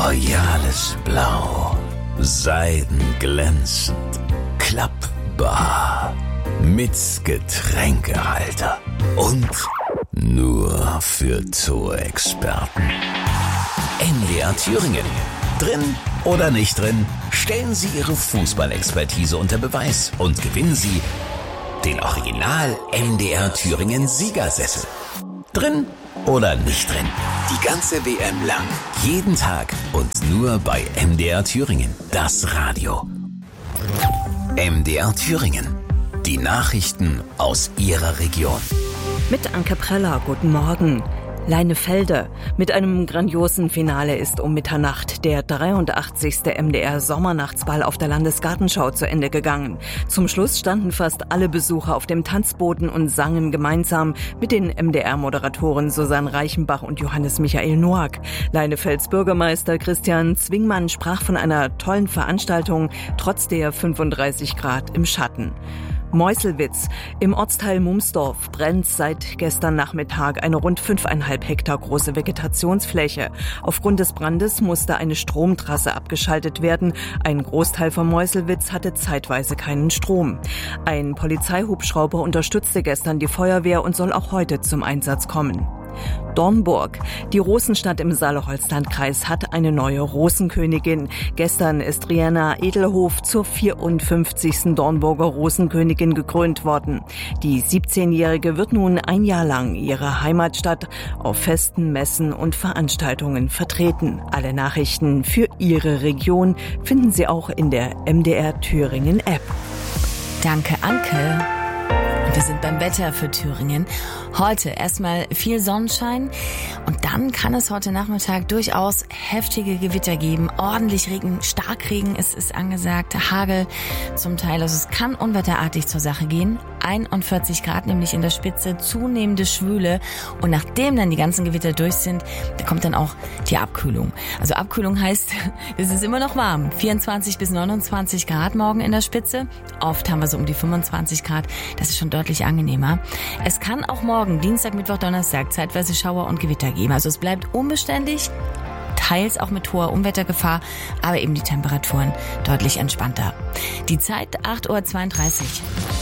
royales Blau, seidenglänzend, klappbar, mit Getränkehalter und nur für Zoo-Experten. MDR Thüringen. Drin oder nicht drin, stellen Sie Ihre Fußballexpertise unter Beweis und gewinnen Sie den Original MDR Thüringen Siegersessel. Drin oder nicht drin, die ganze WM lang, jeden Tag und nur bei MDR Thüringen, das Radio. MDR Thüringen, die Nachrichten aus Ihrer Region. Mit Anke Preller, guten Morgen. Leinefelde. Mit einem grandiosen Finale ist um Mitternacht der 83. MDR Sommernachtsball auf der Landesgartenschau zu Ende gegangen. Zum Schluss standen fast alle Besucher auf dem Tanzboden und sangen gemeinsam mit den MDR-Moderatoren Susanne Reichenbach und Johannes Michael Noack. Leinefelds Bürgermeister Christian Zwingmann sprach von einer tollen Veranstaltung, trotz der 35 Grad im Schatten. Meuselwitz. Im Ortsteil Mumsdorf brennt seit gestern Nachmittag eine rund 5,5 Hektar große Vegetationsfläche. Aufgrund des Brandes musste eine Stromtrasse abgeschaltet werden. Ein Großteil von Meuselwitz hatte zeitweise keinen Strom. Ein Polizeihubschrauber unterstützte gestern die Feuerwehr und soll auch heute zum Einsatz kommen. Dornburg. Die Rosenstadt im Saale-Holzland-Kreis hat eine neue Rosenkönigin. Gestern ist Rihanna Edelhof zur 54. Dornburger Rosenkönigin gekrönt worden. Die 17-Jährige wird nun ein Jahr lang ihre Heimatstadt auf Festen, Messen und Veranstaltungen vertreten. Alle Nachrichten für Ihre Region finden Sie auch in der MDR Thüringen App. Danke, Anke. Wir sind beim Wetter für Thüringen. Heute erstmal viel Sonnenschein und dann kann es heute Nachmittag durchaus heftige Gewitter geben. Ordentlich Regen, Starkregen ist angesagt, Hagel zum Teil. Also es kann unwetterartig zur Sache gehen. 41 Grad nämlich in der Spitze, zunehmende Schwüle. Und nachdem dann die ganzen Gewitter durch sind, da kommt dann auch die Abkühlung. Also Abkühlung heißt, es ist immer noch warm. 24 bis 29 Grad morgen in der Spitze. Oft haben wir so um die 25 Grad. Das ist schon deutlich angenehmer. Es kann auch morgen, Dienstag, Mittwoch, Donnerstag, zeitweise Schauer und Gewitter geben. Also es bleibt unbeständig, teils auch mit hoher Unwettergefahr, aber eben die Temperaturen deutlich entspannter. Die Zeit 8:32 Uhr.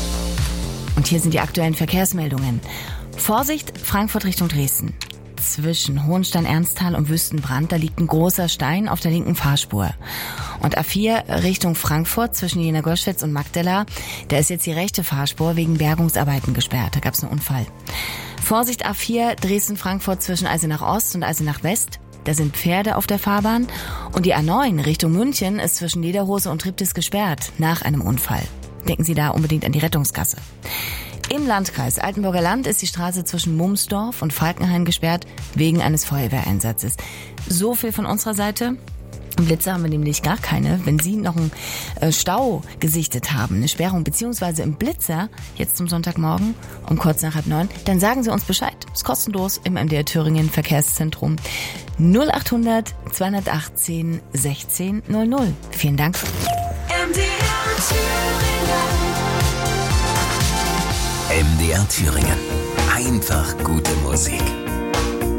Und hier sind die aktuellen Verkehrsmeldungen. Vorsicht, Frankfurt Richtung Dresden. Zwischen Hohenstein-Ernsthal und Wüstenbrand, da liegt ein großer Stein auf der linken Fahrspur. Und A4 Richtung Frankfurt zwischen Jena Goschwitz und Magdala, da ist jetzt die rechte Fahrspur wegen Bergungsarbeiten gesperrt. Da gab es einen Unfall. Vorsicht A4 Dresden-Frankfurt zwischen Eisenach Ost und Eisenach West. Da sind Pferde auf der Fahrbahn. Und die A9 Richtung München ist zwischen Lederhose und Triptis gesperrt nach einem Unfall. Denken Sie da unbedingt an die Rettungsgasse. Im Landkreis Altenburger Land ist die Straße zwischen Mumsdorf und Falkenhain gesperrt wegen eines Feuerwehreinsatzes. So viel von unserer Seite. Blitze haben wir nämlich gar keine. Wenn Sie noch einen Stau gesichtet haben, eine Sperrung, beziehungsweise im Blitzer, jetzt zum Sonntagmorgen um kurz nach 8:30, dann sagen Sie uns Bescheid. Ist kostenlos im MDR Thüringen Verkehrszentrum 0800 218 16 00. Vielen Dank. MDR Thüringen. Einfach gute Musik.